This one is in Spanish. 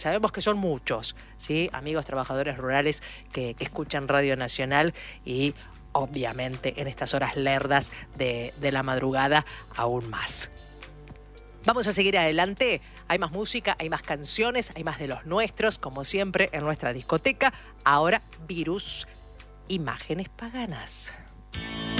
Sabemos que son muchos, ¿sí? Amigos trabajadores rurales que escuchan Radio Nacional y obviamente en estas horas lerdas de la madrugada aún más. Vamos a seguir adelante. Hay más música, hay más canciones, hay más de los nuestros, como siempre en nuestra discoteca. Ahora, Virus, imágenes paganas.